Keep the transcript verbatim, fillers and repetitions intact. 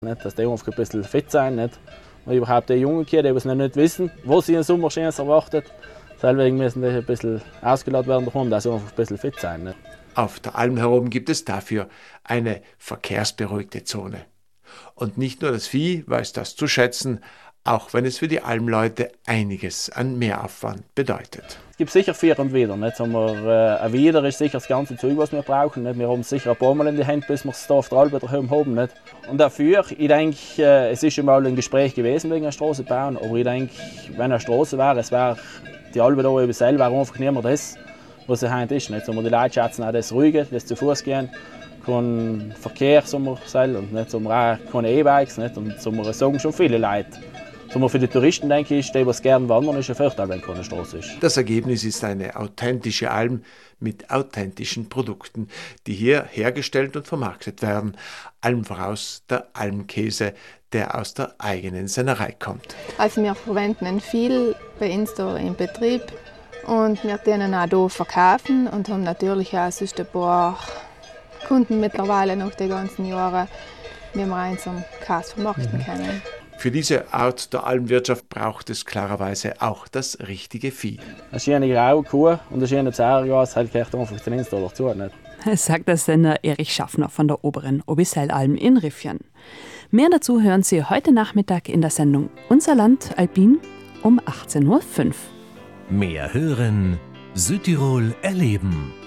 Nicht, dass die einfach ein bisschen fit sind. Nicht? Und überhaupt die jungen Kinder, die noch nicht wissen, was sie im Sommer Schönes erwartet. Deswegen müssen die ein bisschen ausgeladen werden, der Hund, also einfach ein bisschen fit sein. Nicht? Auf der Alm herum gibt es dafür eine verkehrsberuhigte Zone. Und nicht nur das Vieh weiß das zu schätzen, auch wenn es für die Almleute einiges an Mehraufwand bedeutet. Es gibt sicher Für und Wider. Nicht? So, wir, äh, ein Wider ist sicher das ganze Zeug, was wir brauchen. Nicht? Wir haben sicher ein paar Mal in die Hände, bis wir es hier auf der Alm wieder haben. Nicht? Und dafür, ich denke, äh, es ist schon mal ein Gespräch gewesen wegen einer Straße bauen, aber ich denke, wenn eine Straße wäre, es wäre die Alm hier über selber wäre einfach nicht mehr das, was sie heute ist. Nicht? So, die Leute schätzen auch das Ruhige, das zu Fuß gehen. Kein Verkehr, so wir sagen, und nicht, so wir auch keine E-Bikes. Nicht? Und so wir sagen schon viele Leute. So für die Touristen, denke ich, die, die gerne wandern, ist ein Vorteil, wenn keine Straße ist. Das Ergebnis ist eine authentische Alm mit authentischen Produkten, die hier hergestellt und vermarktet werden. Allem voraus der Almkäse, der aus der eigenen Sennerei kommt. Also wir verwenden ihn viel bei uns hier im Betrieb und wir können auch hier verkaufen und haben natürlich auch sonst ein paar Kunden mittlerweile nach den ganzen Jahren, wie wir einsam Käse vermarkten mhm. können. Für diese Art der Almwirtschaft braucht es klarerweise auch das richtige Vieh. Eine schöne graue Kuh und eine schöne Zähregas, das gehört einfach den Insta dazu. Nicht? Sagt der Sender Erich Schaffner von der oberen Obisellalm in Rifchen. Mehr dazu hören Sie heute Nachmittag in der Sendung Unser Land Alpin um achtzehn Uhr fünf. Mehr hören, Südtirol erleben.